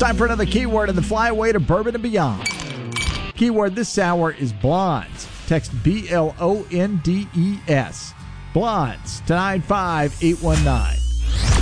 time for another keyword in the Flyaway to Bourbon and Beyond. Keyword this hour is blondes. Text BLONDES. Blondes to 95819.